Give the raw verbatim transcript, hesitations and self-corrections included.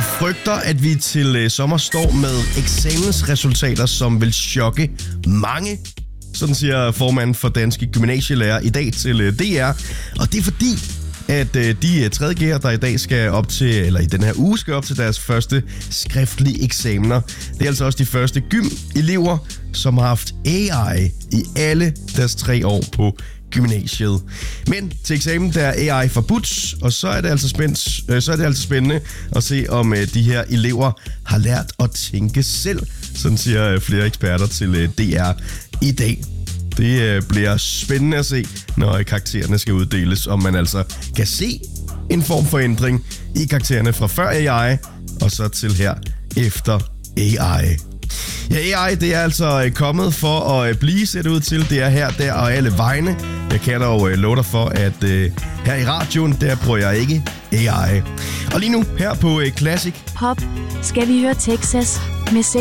frygter, at vi til øh, sommer står med eksamensresultater, som vil chokke mange. Sådan siger formanden for Danske Gymnasielærer i dag til øh, D R. Og det er fordi, at øh, de tredje G'er, der i dag skal op til, eller i den her uge skal op til deres første skriftlige eksamener. Det er altså også de første gym-elever, som har haft A I i alle deres tre år på gymnasiet. Men til eksamen der er A I forbudt, og så er det altså spændt, øh, så er det altså spændende at se, om øh, de her elever har lært at tænke selv. Sådan siger øh, flere eksperter til øh, D R i dag. Det øh, bliver spændende at se, når øh, karaktererne skal uddeles, om man altså kan se en form for ændring i karaktererne fra før A I og så til her efter A I. Ja, A I, det er altså kommet for at blive set ud til. Det er her, der og alle vegne. Jeg kan dog love dig for, at uh, her i radioen, der bruger jeg ikke A I. Og lige nu, her på uh, Classic Pop, skal vi høre Texas med